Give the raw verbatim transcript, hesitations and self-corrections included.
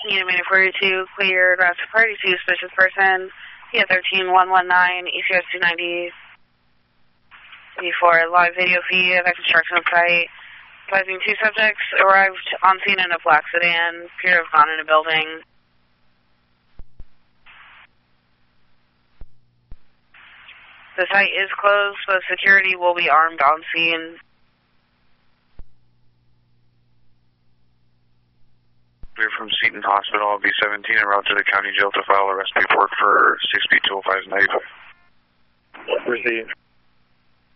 Unit Main forty-two, cleared. Route to party two, suspicious person. P F thirteen one one nine, E C S two ninety. before live video feed of a construction site. Advising two subjects arrived on scene in a black sedan. Appear to have gone in a building. The site is closed, but security will be armed on scene. We're from Seton Hospital, B seventeen, en route to the county jail to file arrest paperwork for six B two oh five ninety-five. Proceed.